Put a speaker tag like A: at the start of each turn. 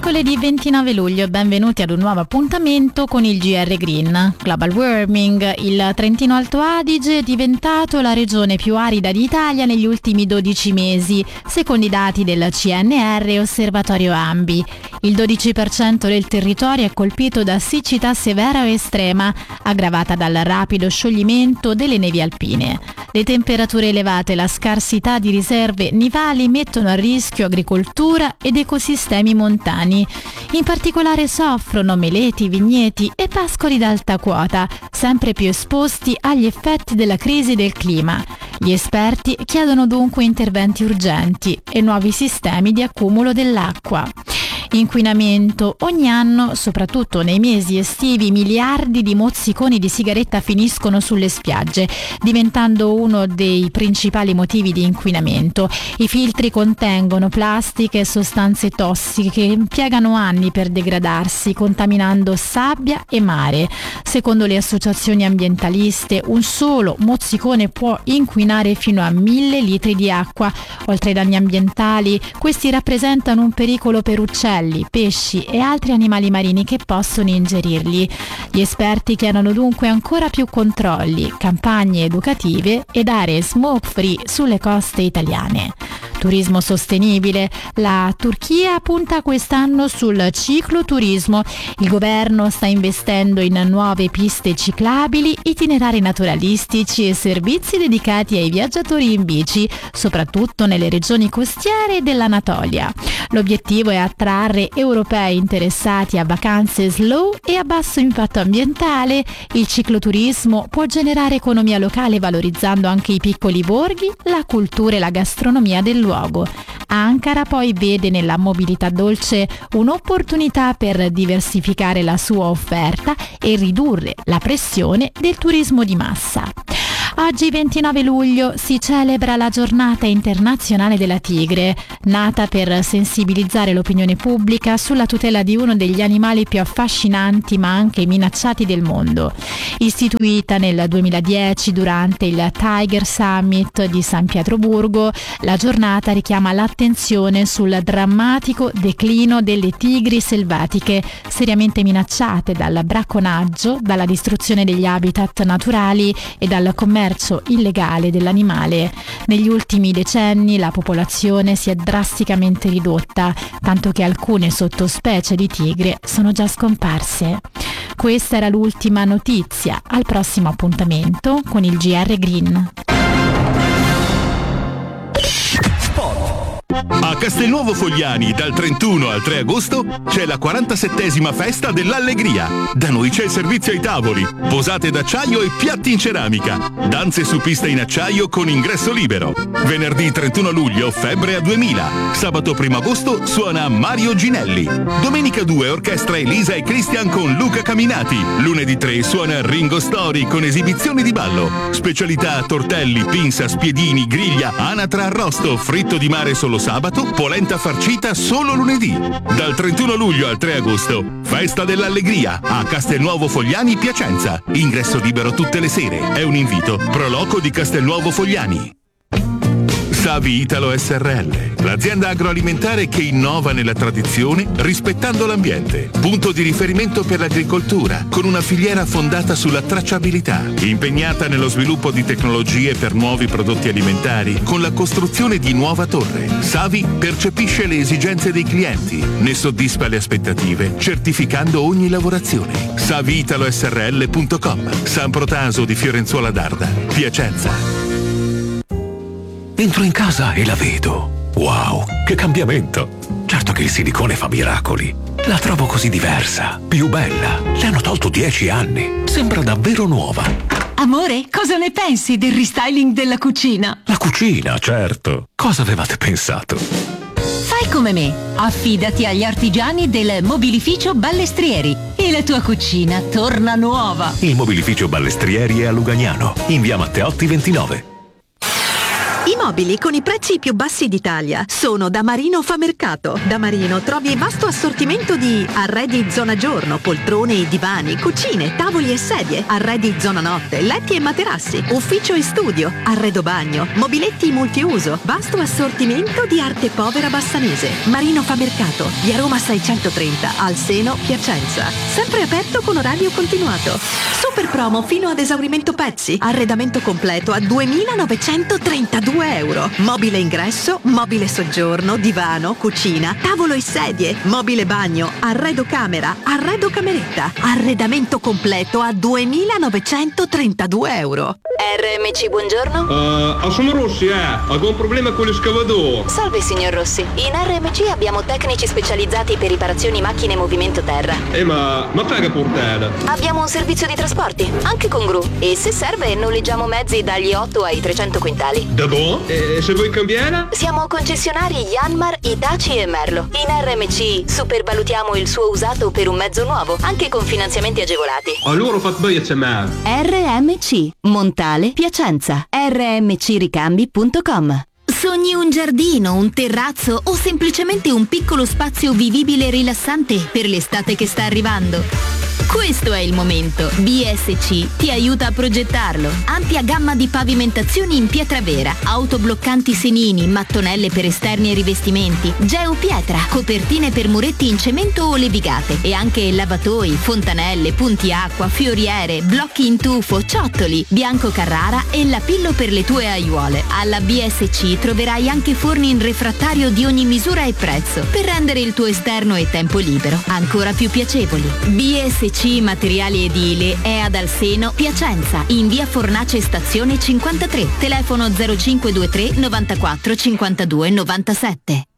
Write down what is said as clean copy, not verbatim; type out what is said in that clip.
A: Mercoledì 29 luglio, benvenuti ad un nuovo appuntamento con il GR Green. Global warming, il Trentino Alto Adige è diventato la regione più arida d'Italia negli ultimi 12 mesi, secondo i dati del CNR e Osservatorio Ambi. Il 12% del territorio è colpito da siccità severa o estrema, aggravata dal rapido scioglimento delle nevi alpine. Le temperature elevate e la scarsità di riserve nivali mettono a rischio agricoltura ed ecosistemi montani. In particolare soffrono meleti, vigneti e pascoli d'alta quota, sempre più esposti agli effetti della crisi del clima. Gli esperti chiedono dunque interventi urgenti e nuovi sistemi di accumulo dell'acqua. Inquinamento. Ogni anno, soprattutto nei mesi estivi, miliardi di mozziconi di sigaretta finiscono sulle spiagge, diventando uno dei principali motivi di inquinamento. I filtri contengono plastiche e sostanze tossiche che impiegano anni per degradarsi, contaminando sabbia e mare. Secondo le associazioni ambientaliste, un solo mozzicone può inquinare fino a 1000 litri di acqua. Oltre ai danni ambientali, questi rappresentano un pericolo per uccelli, pesci e altri animali marini che possono ingerirli. Gli esperti chiedono dunque ancora più controlli, campagne educative ed aree smoke-free sulle coste italiane. Turismo sostenibile. La Turchia punta quest'anno sul cicloturismo. Il governo sta investendo in nuove piste ciclabili, itinerari naturalistici e servizi dedicati ai viaggiatori in bici, soprattutto nelle regioni costiere dell'Anatolia. L'obiettivo è attrarre europei interessati a vacanze slow e a basso impatto ambientale. Il cicloturismo può generare economia locale valorizzando anche i piccoli borghi, la cultura e la gastronomia del luogo. Ankara poi vede nella mobilità dolce un'opportunità per diversificare la sua offerta e ridurre la pressione del turismo di massa. Oggi 29 luglio si celebra la Giornata internazionale della tigre, nata per sensibilizzare l'opinione pubblica sulla tutela di uno degli animali più affascinanti ma anche minacciati del mondo. Istituita nel 2010 durante il Tiger Summit di San Pietroburgo, la giornata richiama l'attenzione sul drammatico declino delle tigri selvatiche, seriamente minacciate dal bracconaggio, dalla distruzione degli habitat naturali e dal commercio illegale dell'animale. Negli ultimi decenni la popolazione si è drasticamente ridotta, tanto che alcune sottospecie di tigre sono già scomparse. Questa era l'ultima notizia. Al prossimo appuntamento con il GR Green.
B: A Castelnuovo Fogliani dal 31 al 3 agosto c'è la 47esima festa dell'Allegria. Da noi c'è il servizio ai tavoli, posate d'acciaio e piatti in ceramica, danze su pista in acciaio con ingresso libero. Venerdì 31 luglio Febbre a 2000. Sabato 1 agosto suona Mario Ginelli. Domenica 2 orchestra Elisa e Christian con Luca Caminati. Lunedì 3 suona Ringo Story con esibizioni di ballo. Specialità tortelli, pinza, spiedini, griglia, anatra arrosto, fritto di mare solo sabato, polenta farcita solo lunedì. Dal 31 luglio al 3 agosto, Festa dell'Allegria a Castelnuovo Fogliani, Piacenza. Ingresso libero tutte le sere. È un invito. Proloco di Castelnuovo Fogliani. Savi Italo SRL, l'azienda agroalimentare che innova nella tradizione rispettando l'ambiente. Punto di riferimento per l'agricoltura, con una filiera fondata sulla tracciabilità, impegnata nello sviluppo di tecnologie per nuovi prodotti alimentari, con la costruzione di nuova torre. Savi percepisce le esigenze dei clienti, ne soddisfa le aspettative, certificando ogni lavorazione. SaviItaloSRL.com, San Protaso di Fiorenzuola d'Arda, Piacenza.
C: Entro in casa e la vedo. Wow, che cambiamento! Certo che il silicone fa miracoli. La trovo così diversa, più bella. Le hanno tolto 10 anni. Sembra davvero nuova.
D: Amore, cosa ne pensi del restyling della cucina?
C: La cucina, certo. Cosa avevate pensato?
D: Fai come me. Affidati agli artigiani del Mobilificio Ballestrieri e la tua cucina torna nuova.
C: Il Mobilificio Ballestrieri è a Lugagnano, in via Matteotti 29.
D: I
E: Mobili con i prezzi più bassi d'Italia sono da Marino Famercato. Da Marino trovi vasto assortimento di arredi zona giorno, poltrone e divani, cucine, tavoli e sedie, arredi zona notte, letti e materassi, ufficio e studio, arredo bagno, mobiletti multiuso, vasto assortimento di arte povera bassanese. Marino Famercato, via Roma 630, al Seno, Piacenza. Sempre aperto con orario continuato. Super promo fino ad esaurimento pezzi. Arredamento completo a 2.932 euro. Mobile ingresso, mobile soggiorno, divano, cucina, tavolo e sedie, mobile bagno, arredo camera, arredo cameretta. Arredamento completo a 2.932 euro.
F: RMC, buongiorno.
G: Sono Rossi, Ho un problema con l'escavatore.
F: Salve signor Rossi. In RMC abbiamo tecnici specializzati per riparazioni macchine e movimento terra.
G: Ma fai che portata?
F: Abbiamo un servizio di trasporti, anche con gru. E se serve noleggiamo mezzi dagli 8 ai 300 quintali.
G: Da buon? E se vuoi cambiare?
F: Siamo concessionari Yanmar, Hitachi e Merlo. In RMC supervalutiamo il suo usato per un mezzo nuovo, anche con finanziamenti agevolati.
G: Allora fate bene a chiamare.
D: RMC, Montale, Piacenza. rmcricambi.com.
H: Sogni un giardino, un terrazzo o semplicemente un piccolo spazio vivibile e rilassante per l'estate che sta arrivando? Questo è il momento. BSC ti aiuta a progettarlo. Ampia gamma di pavimentazioni in pietra vera, autobloccanti senini, mattonelle per esterni e rivestimenti, geopietra, copertine per muretti in cemento o levigate e anche lavatoi, fontanelle, punti acqua, fioriere, blocchi in tufo, ciottoli, Bianco Carrara e Lapillo per le tue aiuole. Alla BSC troverai anche forni in refrattario di ogni misura e prezzo per rendere il tuo esterno e tempo libero ancora più piacevoli. BSC Materiali Edili è ad Alseno, Piacenza, in via Fornace Stazione 53. Telefono 0523 94 52 97.